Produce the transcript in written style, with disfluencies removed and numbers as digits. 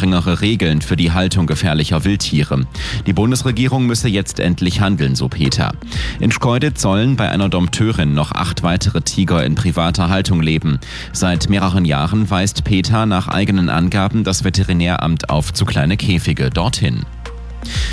strengere Regeln für die Haltung gefährlicher Wildtiere. Die Bundesregierung müsse jetzt endlich handeln, so Peter. In Schkeuditz sollen bei einer Dompteurin noch 8 weitere Tiger in privater Haltung leben. Seit mehreren Jahren weist Peter nach eigenen Angaben das Veterinäramt auf zu kleine Käfige dorthin.